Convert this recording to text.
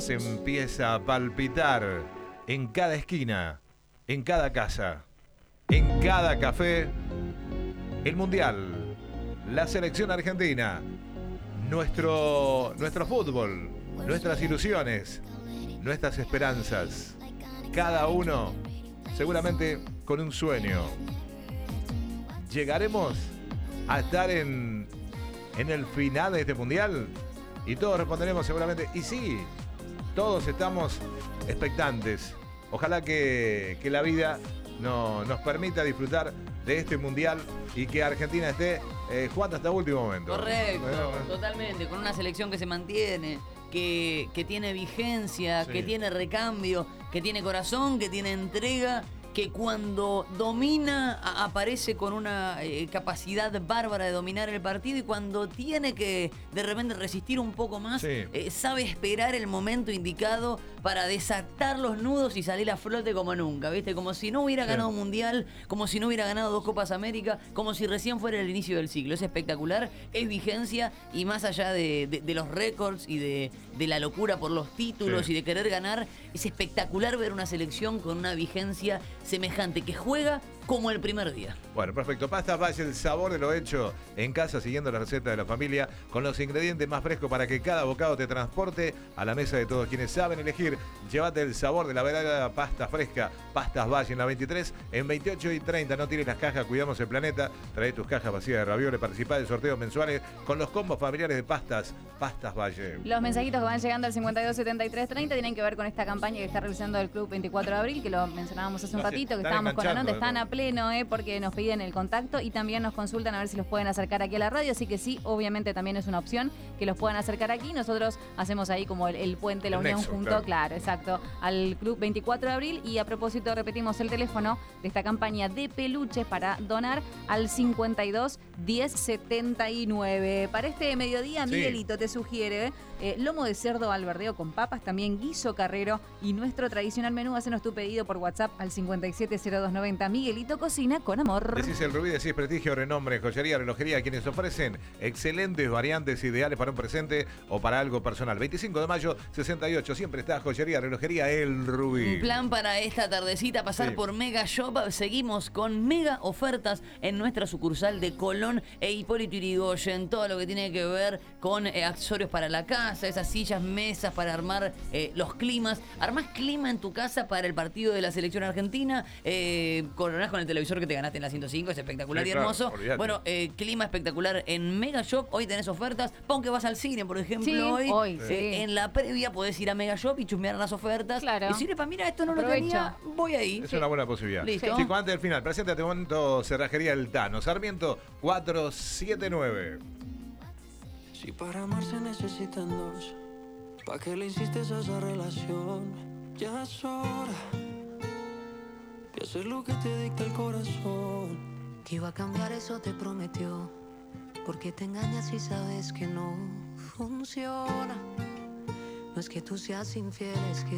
se empieza a palpitar en cada esquina, en cada casa, en cada café. El Mundial, la selección argentina, nuestro fútbol, nuestras ilusiones, nuestras esperanzas. Cada uno seguramente con un sueño. ¿Llegaremos a estar en el final de este Mundial? Y todos responderemos seguramente, y sí, todos estamos expectantes. Ojalá que la vida nos permita disfrutar de este Mundial y que Argentina esté jugando hasta el último momento. Correcto, totalmente, con una selección que se mantiene, que tiene vigencia, sí, que tiene recambio, que tiene corazón, que tiene entrega, que cuando domina aparece con una capacidad bárbara de dominar el partido, y cuando tiene que de repente resistir un poco más, sí, sabe esperar el momento indicado para desatar los nudos y salir a flote como nunca, ¿viste? Como si no hubiera ganado un Mundial, como si no hubiera ganado 2 Copas América, como si recién fuera el inicio del siglo. Es espectacular, es vigencia, y más allá de los récords y de la locura por los títulos, sí, y de querer ganar, es espectacular ver una selección con una vigencia semejante, que juega como el primer día. Bueno, perfecto. Pastas Valle, el sabor de lo hecho en casa, siguiendo la receta de la familia, con los ingredientes más frescos para que cada bocado te transporte a la mesa de todos quienes saben elegir. Llévate el sabor de la verdadera pasta fresca. Pastas Valle en la 23, en 28 y 30. No tires las cajas, cuidamos el planeta. Trae tus cajas vacías de ravioles, participá de sorteos mensuales con los combos familiares de Pastas Valle. Los mensajitos que van llegando al 52 73 30 tienen que ver con esta campaña que está realizando el Club 24 de Abril, que lo mencionábamos hace un ratito, que estábamos con la nota, están a pleno, porque nos piden el contacto y también nos consultan a ver si los pueden acercar aquí a la radio, así que sí, obviamente también es una opción que los puedan acercar aquí. Nosotros hacemos ahí como el puente, la unión junto, claro, exacto, al Club 24 de Abril. Y a propósito, repetimos el teléfono de esta campaña de peluches para donar al 52 10 79. Para este mediodía, sí, Miguelito te sugiere lomo de cerdo al verdeo con papas, también guiso carrero y nuestro tradicional menú. Hacenos tu pedido por WhatsApp al 570290. Miguelito cocina con amor. Decís el Rubí, decís prestigio, renombre, joyería, relojería, quienes ofrecen excelentes variantes ideales para un presente o para algo personal. 25 de mayo, 68, siempre está joyería, relojería, el Rubí. Un plan para esta tardecita, pasar, sí, por Mega Shop. Seguimos con mega ofertas en nuestra sucursal de Colón e Hipólito Yrigoyen. Todo lo que tiene que ver con accesorios para la casa, esas sillas, mesas para armar los climas. Armás clima en tu casa para el partido de la selección argentina, coronás con el televisor que te ganaste en la 105, es espectacular, sí, y hermoso. Claro, bueno, clima espectacular en Mega Shop. Hoy tenés ofertas, aunque vas al cine, por ejemplo, sí, hoy sí, en la previa podés ir a Mega Shop y chusmear las ofertas. Claro. Y si para mira, esto no aprovecho, lo tenía, voy ahí. Es una buena posibilidad. Listo. Chicos, antes del final, preséntate un momento, Cerrajería El Tano, Sarmiento 479. Si para amarse necesitan dos, ¿pa' qué le insistes a esa relación? Ya es hora de hacer lo que te dicta el corazón. Que iba a cambiar, eso te prometió. Porque te engañas y sabes que no funciona. No es que tú seas infiel, es que